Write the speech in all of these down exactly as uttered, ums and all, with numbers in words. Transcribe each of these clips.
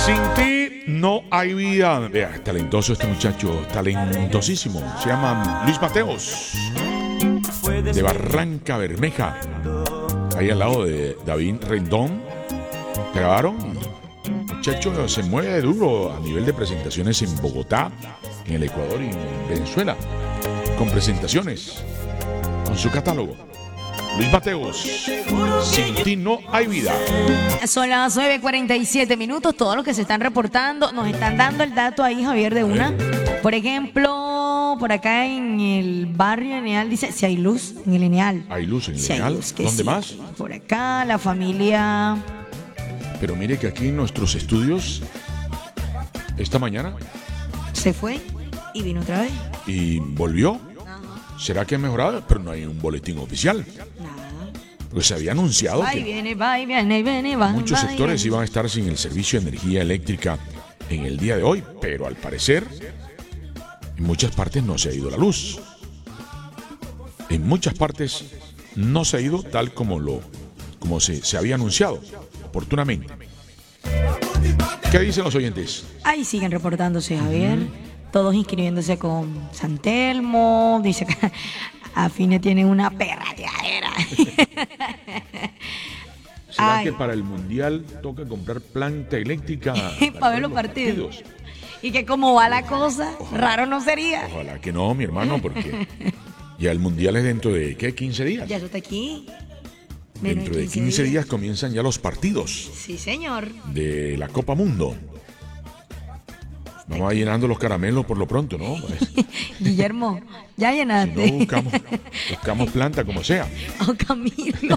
Sin ti no hay vida. Vea, talentoso este muchacho, talentosísimo. Se llama Luis Mateos, de Barranca Bermeja, ahí al lado de David Rendón. Grabaron. El muchacho se mueve duro a nivel de presentaciones en Bogotá, en el Ecuador y en Venezuela, con presentaciones, con su catálogo. Luis Mateos, sin ti no hay vida. Son las nueve cuarenta y siete minutos. Todos los que se están reportando nos están dando el dato ahí, Javier, de una. Por ejemplo, por acá en el barrio Eneal dice si hay luz en el Eneal. Hay luz en el Si hay Eneal. luz, que ¿Dónde sí. más? Por acá la familia. Pero mire que aquí en nuestros estudios, esta mañana, Se fue y vino otra vez. y volvió. ¿Será que ha mejorado? Pero no hay un boletín oficial. Nada. Pues se había anunciado Va y que viene, va y viene, viene, va. muchos va y sectores viene. iban a estar sin el servicio de energía eléctrica en el día de hoy, pero al parecer en muchas partes no se ha ido la luz. En muchas partes no se ha ido tal como lo como se, se había anunciado oportunamente. ¿Qué dicen los oyentes? Ahí siguen reportándose, Javier. Todos inscribiéndose con San Telmo. Dice que Afine tiene una perrateadera. ¿Será Ay. que para el Mundial toca comprar planta eléctrica Para ver los partidos. Y que como va la cosa, raro no sería. Ojalá que no, mi hermano, porque ya el Mundial es dentro de, ¿qué? ¿quince días? Ya eso está aquí. Menos Dentro de quince días comienzan ya los partidos Sí, señor. de la Copa Mundo. Vamos a llenando los caramelos por lo pronto, ¿no? Pues, Guillermo, ya si llenaste. no, buscamos, buscamos planta como sea. Oh, Camilo.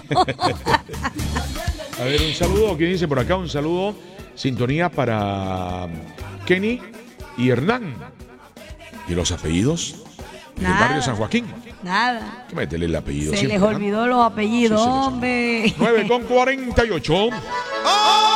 A ver, un saludo, ¿quién dice por acá? Un saludo, sintonía para Kenny y Hernán. ¿Y los apellidos? Del Nada. barrio San Joaquín. Nada. Métele el apellido. Se siempre, les ¿verdad? olvidó los apellidos, Sí, se les hombre. nueve con cuarenta y ocho.